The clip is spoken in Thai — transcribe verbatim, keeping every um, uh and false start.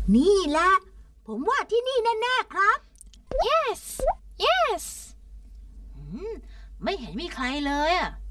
นี่แหละผมว่าที่นี่แน่ๆครับ yes yes ไม่เห็นมีใครเลยอ่ะ